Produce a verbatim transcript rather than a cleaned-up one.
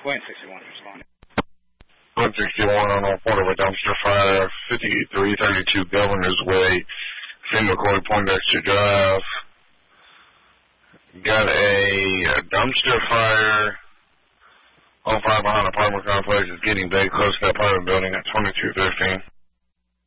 Point sixty-one, responding. one sixty-one on a report of a dumpster fire, fifty-three thirty-two Governor's Way, Single Court Poindexter Drive. Got a, a dumpster fire on fire behind an apartment complex. It's getting very close to that apartment building at twenty-two thirteen.